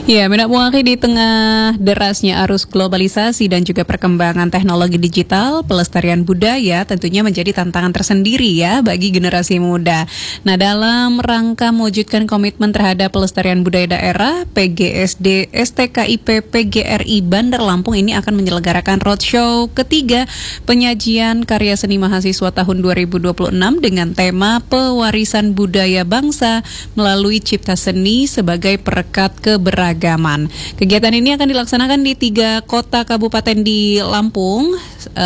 Ya, Minat Muaki, di tengah derasnya arus globalisasi dan juga perkembangan teknologi digital, pelestarian budaya tentunya menjadi tantangan tersendiri ya bagi generasi muda. Nah, dalam rangka mewujudkan komitmen terhadap pelestarian budaya daerah, PGSD STKIP PGRI Bandar Lampung ini akan menyelenggarakan roadshow ketiga penyajian karya seni mahasiswa tahun 2026 dengan tema Pewarisan Budaya Bangsa melalui cipta seni sebagai perekat keberagaman. Kegiatan ini akan dilaksanakan di 3 kota kabupaten di Lampung.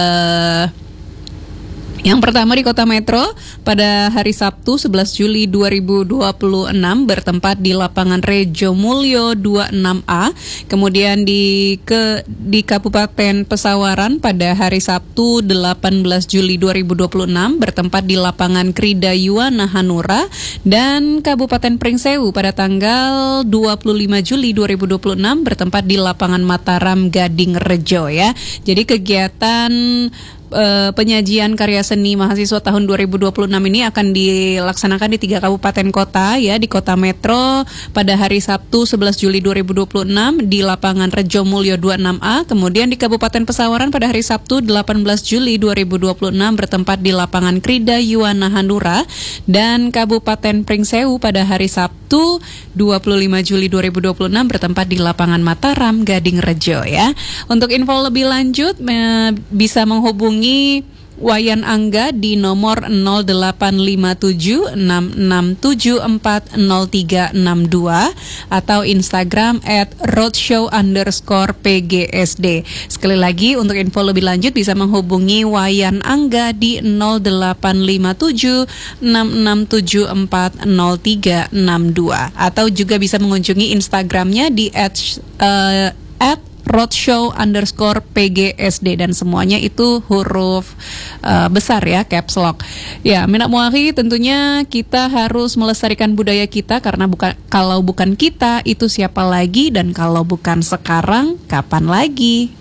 Yang pertama di Kota Metro pada hari Sabtu 11 Juli 2026 bertempat di Lapangan Rejo Mulyo 26A. Kemudian di Kabupaten Pesawaran pada hari Sabtu 18 Juli 2026 bertempat di Lapangan Krida Yuwana Hanura. Dan Kabupaten Pringsewu pada tanggal 25 Juli 2026 bertempat di Lapangan Mataram Gading Rejo ya. Jadi kegiatan penyajian karya seni mahasiswa tahun 2026 ini akan dilaksanakan di 3 kabupaten kota ya. Di Kota Metro pada hari Sabtu 11 Juli 2026 di Lapangan Rejo Mulyo 26A. Kemudian di Kabupaten Pesawaran pada hari Sabtu 18 Juli 2026 bertempat di Lapangan Krida Yuwana Hanura. Dan Kabupaten Pringsewu pada hari Sabtu 25 Juli 2026 bertempat di Lapangan Mataram Gading Rejo ya. Untuk info lebih lanjut bisa menghubungi Wayan Angga di nomor 085766740362 atau Instagram @roadshow_PGSD. Sekali lagi untuk info lebih lanjut bisa menghubungi Wayan Angga di 085766740362 atau juga bisa mengunjungi Instagramnya di @roadshow_PGSD dan semuanya itu huruf besar ya, caps lock. Ya, Minat Muaki, tentunya kita harus melestarikan budaya kita karena kalau bukan kita itu siapa lagi, dan kalau bukan sekarang kapan lagi?